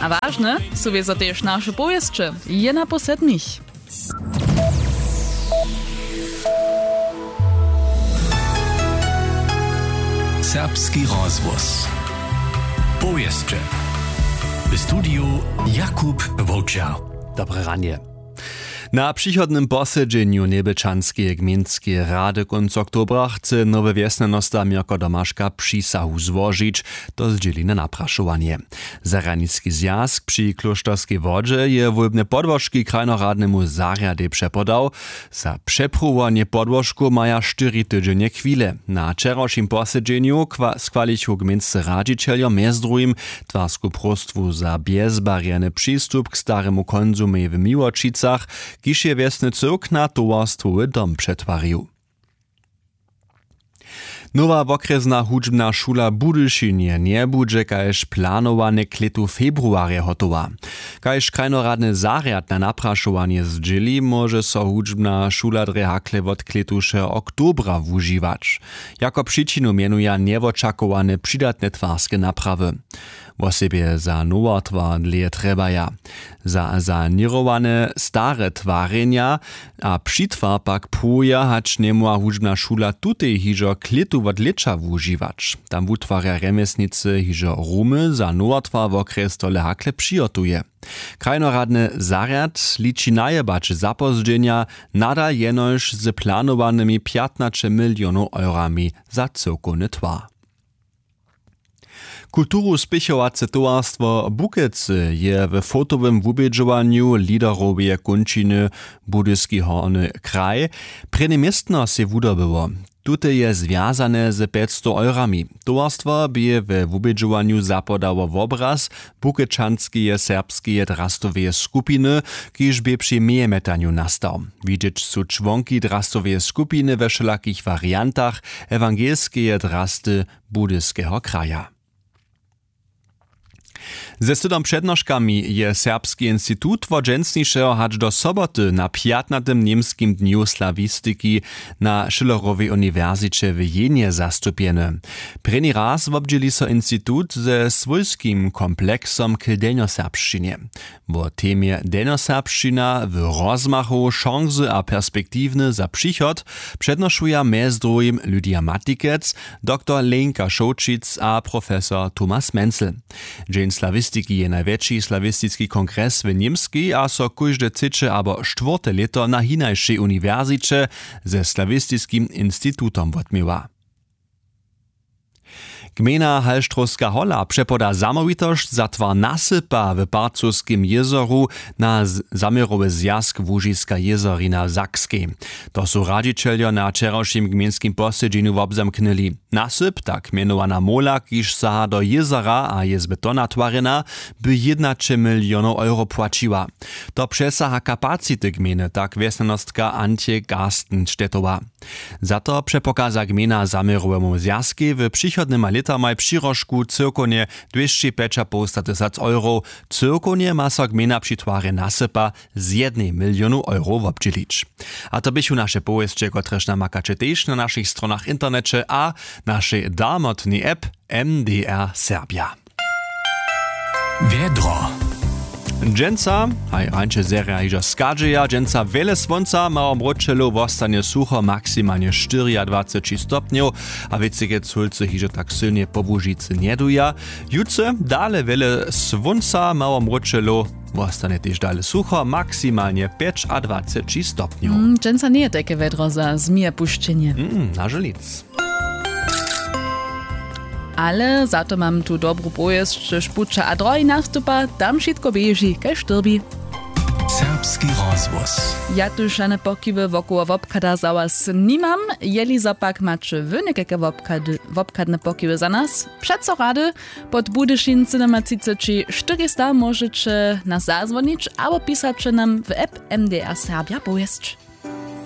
A ważne, są wiezo też nasze powieści. Je na posednych. Serbski rozgłos. Powieście. W studiu Jakub Wołczar. Dobre ranie. Na przychodnym posiedzeniu Niebyczanskiej Gminskiej Rady końc oktobra chce nowe wiesnenosta Mirko Domaszka przysahu złożyć, to zdzieli na napraszowanie. Zaranicki zjazd przy Klosztorskiej Wodzie je wólbne podłożki krajnoradnemu zariady przepodał. Za przepruwanie podłożku maja 4 tydzienie chwile. Na wczorajszym posiedzeniu skwaliczył gminscy radzicielio między drugim twarsku prostwu za bezbarierny przystup k staremu konzumie w Miłočicach, kiż je wiesny cyrk na towarstwowy dom przetwarił. Nowa okresna hudźbna szula Budyszynie nie budże kaž planowane k letu februarja hotowa. Kaž krajnoradny zariad na napraszowanie zdzieli, może so hudźbna szula drehakle od kletusze oktobra wużywać. Jako przyczinu mienuje nieočakowane przydatne twarskie naprawy. W osobie za nowotwar dlje trebaja. Za zanirowane stare twarenia a přitwar pak pruja, hacz nie mogła hudźbna szula tutej hižo kletu od lecza wużywać. Tam wutwarja remesnicy hižo rumy za nowotwar w okres tole hakle przygotuje. Krajnoradny zariad liczy najebać zapozdźenia nadal jenoż z planowanymi 15 milionów eurami za cyrkowny twar. Kulturu spěchovace towarstwo Bukecy je w fotowym wubědžowaniu liderowie končiny Budyski Horny kraj prenemiestno se wudobyło. Tute je związane z 500 eurami. Towarstwo by w wubědžowaniu zapodało w obraz bukečanskie serbskie drastowe skupiny, kiż by przy miejemetaniu nastał. Widzieć su członki drastowe skupiny we wszelakich wariantach ewangelskie drasty Budyskiego kraja. Ze studom przednoszkami je Serbski Instytut Wodzensniszego hacz do soboty na 15. Niemskim Dniu Slawistyki na Schillerowej Uniwersycie w Jenie zastupieny. Preni raz wobdzieli so Instytut ze swojskim kompleksom k denioserbszczynie. Bo temie denioserbszczyna w rozmachu szansy a perspektywny za przychod przednoszuje między drugim Lydia Matikec, dr Lenka Šoučic a profesor Thomas Menzel. Dzień Slawistyki je największy slawistycki kongres w Niemskiej, a so każde 3. albo 4. leto na hinajszej uniwersycie ze Slawistycznym Instytutom odmiewa. Gmina Halštrowska Hola przepoda zamowitość za twar nasypa w Parcowskim jezoru na zamierowy zjazd Łużyska jezorina Zakskiej. To są radzicielio na wczorajszym gminskim posiedzeniu obzamknęli. Nasyp, tak mianowana mola, kiż saha do jezora a jest betona twarina, by 11 milionów euro płaciła. To przesaha kapacity gminy, tak wiesnanostka Antje Garstenstedtowa. Za to przepokaza gmina zamierowemu zjazki w przychodnym leta maj przyrożku cyrkonie 205 euro. Cyrkonie ma so gmina przy twarze nasypa z 1 milionu euro wobdzielić. A to bychu nasze powieście, kotreż namakacie też na naszych stronach internecie a naszej darmotnej app MDR Serbia. Wiedro. Dżęca, haj rańcze seria hižo skadżeja, dżęca wiele słońca, małom ročelu wostanie sucho, maksymalnie 24 stopniów, a wiecike culce hižo tak silnie po Łużycy nie duja. Jutce dale wiele słońca, małom ročelu wostanie też dale sucho, maksymalnie 25 stopniów. Dżęca nie jest takie wiadro za zmije puszczenie. Na żelic. Ale za to mam tu dobrú povesť, že špuča a droji nastupa, tam všetko beží, kaj štrbi. Serbski rozgłos. Ja tu šane pokiwy wokół wopkada za was nimam, jeli zapak macie wy nekake wopkadne pokiwy za nas. Przeco rady, pod Budyszyn 400 możecie nas zadzwonić, albo pisać nam w app MDR Serbia povesť.